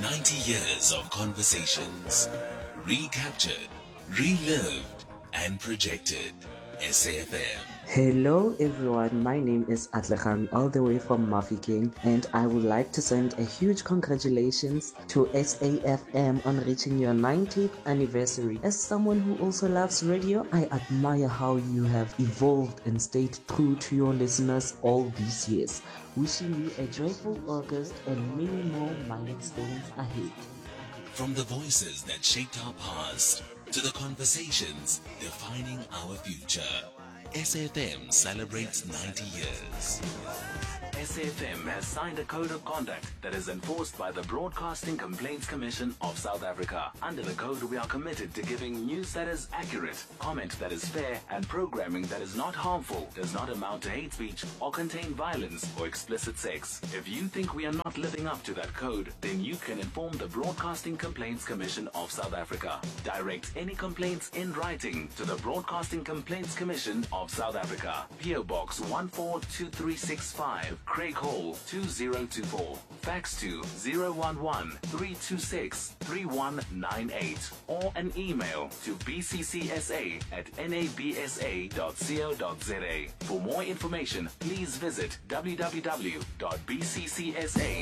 90 years of conversations, recaptured, relived, and projected. SAFM. Hello everyone, my name is Atlekham all the way from Mafikeng, and I would like to send a huge congratulations to SAFM on reaching your 90th anniversary. As someone who also loves radio, I admire how you have evolved and stayed true to your listeners all these years. Wishing you a joyful August and many more milestones ahead. From the voices that shaped our past to the conversations defining our future, SAFM celebrates 90 years. SAFM has signed a code of conduct that is enforced by the Broadcasting Complaints Commission of South Africa. Under the code, we are committed to giving news that is accurate, comment that is fair, and programming that is not harmful, does not amount to hate speech, or contain violence or explicit sex. If you think we are not living up to that code, then you can inform the Broadcasting Complaints Commission of South Africa. Direct any complaints in writing to the Broadcasting Complaints Commission of South Africa. PO Box 142365, Craig Hall 2024. Fax to 011-326-3198 or an email to bccsa@nabsa.co.za. For more information, please visit www.bccsa.co.za.